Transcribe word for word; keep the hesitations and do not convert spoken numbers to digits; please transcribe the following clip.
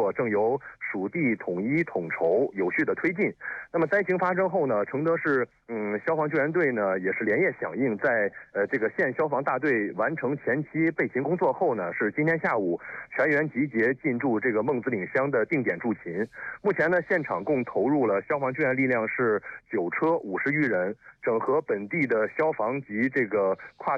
作正由属地统一统筹，有序的推进。那么灾情发生后呢，承德市嗯消防救援队呢也是连夜响应，在呃这个县消防大队完成前期备勤工作后呢，是今天下午全员集结进驻这个孟子岭乡的定点驻勤。目前呢，现场共投入了消防救援力量是九车五十余人，整合本地的消防及这个跨